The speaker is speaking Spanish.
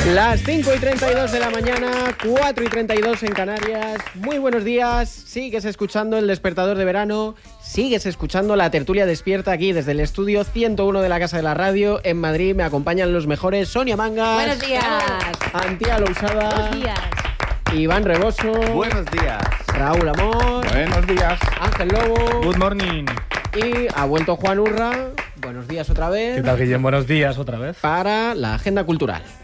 Las 5:32 de la mañana, 4:32 en Canarias. Muy buenos días. Sigues escuchando El Despertador de Verano. Sigues escuchando La Tertulia Despierta aquí desde el estudio 101 de la Casa de la Radio en Madrid. Me acompañan los mejores: Sonia Mangas. Buenos días. Antía Lousada. Buenos días. Iván Reboso. Buenos días. Raúl Amor. Buenos días. Ángel Lobo. Good morning. Y ha vuelto Juan Urra. Buenos días otra vez. ¿Qué tal, Guillem? Buenos días otra vez. Para la agenda cultural.